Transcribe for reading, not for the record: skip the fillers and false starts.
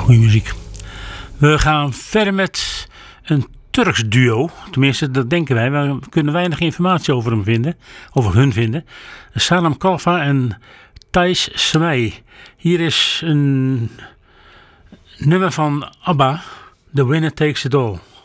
Goeie muziek. We gaan verder met een Turks duo. Tenminste, dat denken wij. We kunnen weinig informatie over hem vinden. Over hun vinden. Sanam Kalfa en Thijs Smij. Hier is een nummer van ABBA. The Winner Takes It All.